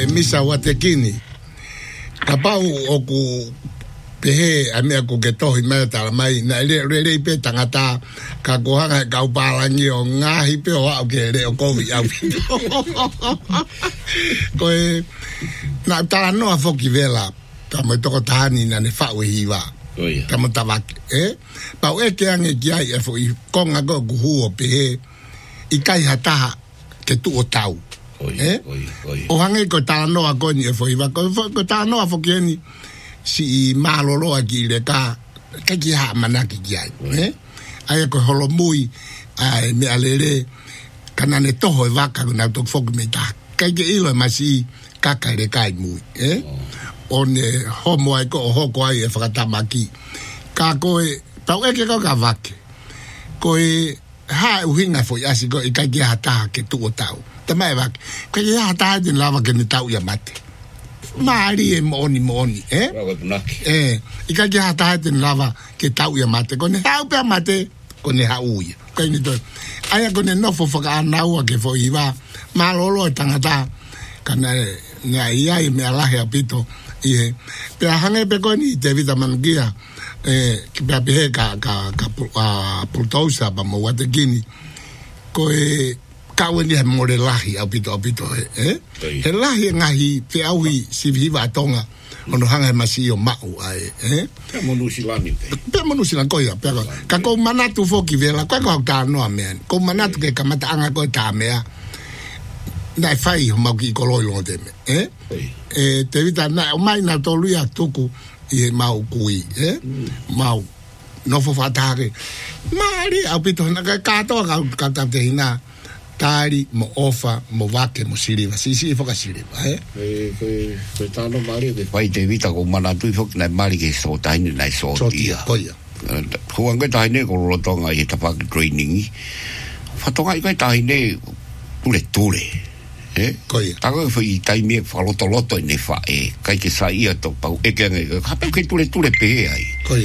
misa watekini kapau oku pehe ame ko ke tohi mai tala mai na le pe tangata ka gohanga ka upalangi o ngahi pe o au ke le o kovi au ko na tala no afoki vela tamo toko tani na ne fa hiwa tamo tabak pa o ke ange giai e fo I konga go gu o pehe I kai hata ke tu o tau o hange ko tala no a koni e fo hiwa ko tala no afoki ni si malolo aki le ka ki ha manaki ki ai ai ko holo mui ai me alele kana ne toho e vaka na to fok me ta ka ke ilo masi kaka le kai mui on homo ai ko hoko ai e fakata maki ka ko e tau e ke ko ka vake ko e ha uhinga fo asi ko I ka ki hata ke tu o tau tamai vake ko ki hata de lava ke ni tau ya mate Mari e moni ika ki hata te lava ke tau ia mate ko ne hau pe mate ko ne hau ia ko ni to aya ko ne no fo ka nau ke fo iwa malolo tangata kana na ia me ala he apito I pe hange pe ko ni te vita mangia ki pe pe ka pultosa ba mo wate gini ko kawen dia more lahi apito he lahi ngahi pe auhi si viva tonga ono hanga masio mau ai pe monusilani pe monusilani ko ya pe ka ko manatu foki vela ko ka no amen ko manatu ke kamata anga ko ta mea dai fai ho mau ki ko lo de te vita na mai na to luia tuku I mau kui mau no fo fatare mari apito na ka to ka te hina tari mo ofa mo vake mo siriva si foka siriva ko tano mari de pai te vita ko mana tu fok na mari ke so taini na so dia ko anga taine ko rotonga I tapa training fatonga I taine tule ta ko foi taime fa loto ne fa kai ke sa ia to pau ke ka ke tule pe ai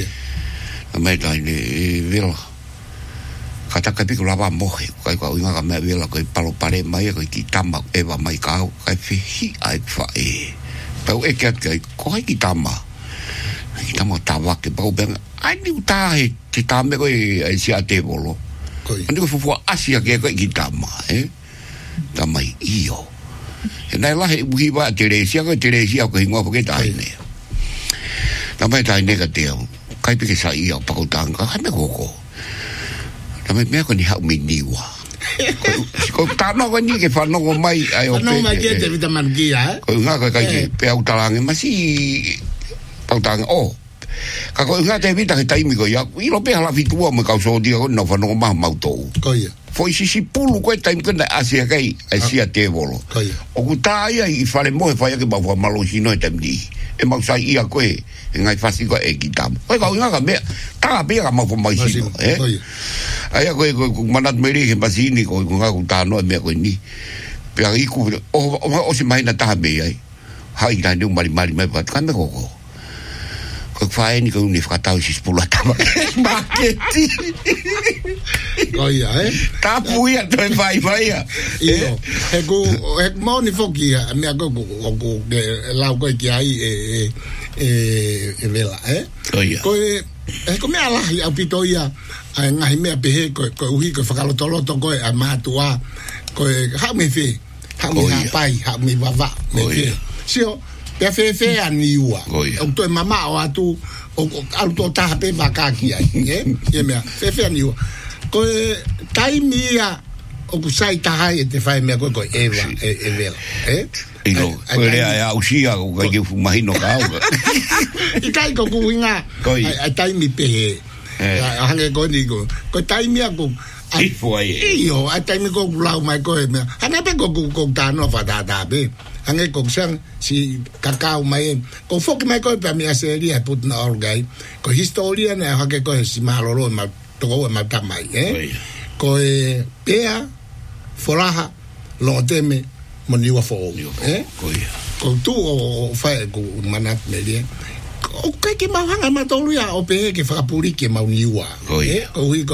mai taine velo kata kapi ko lava mohe kai ko inga me vela ko palo pare mai ko ki tama eva mai ka kai fi ai fa pau e ke ko ki tama tawa ke pau ben ai ni uta ti tame ko ai sia te bolo andi ko fu asia ke ko ki tama tamai io e nai la he wi ba teresia ko ingo ko ke tai ne tamai tai ne ka te kai pe ke sa io pa ko tanga ka me ko Kami me ko ni hau miniwa. Ko tano ko ni ke fa no mai ai o pe. No mai ke te vita mangia. Ko nga ka kai pe au talange masi au tang ka ko nga te vita ke taimi ko ya. I lo pe la fitua me ka so dia ko no fa no ma mauto. Ko ya. Foi si pulu ko taimi ko na asia kai asia te bolo. Ko ya. O ku taia I fale mo e fa ya ke ba malo sino e tamdi. E mau sai ia ko e ngai fasi ko e kitam. Ko nga ka me ta pe ka mau fo mai sino Aya ko manat meri ke basini ko nga ko tano me ko ni pe ai ku o si mai na ta be ai hai na ni mari me pat kan ko fai ni ko ni fatau si spulata ma ke ya ta puia to fai ya io e mo ni foki me ko de la ko ki ai vela ko ko me ala ya pitoia ai ngai me pehe ko uhi ko fakaloto ko a matua ko ha me fe ha me pai ha me vava me fe sio pe fe ani ua o to mama o atu o auto ta pe vakaki ai e me fe ani ua ko tai mia o kusai ta hai te fai me ko eva vela ilo ko le a usia ko ke fumahino ka I kai ko kuinga ai tai mi pehe hange ko ni ko tai mi ko ai foi io ai tai mi ko lau mai ko me hange pe ko ta no fa da be hange ko sang si kakao mai ko fok mai ko pa mi aseria put na orgai ko historia na hange ko si maloro ma to ma ta mai ko pea foraha lo teme moniwa fo ko tu o fa ko manat media o kai ke mahanga matolu ya o pe ke fa puri ke mauniwa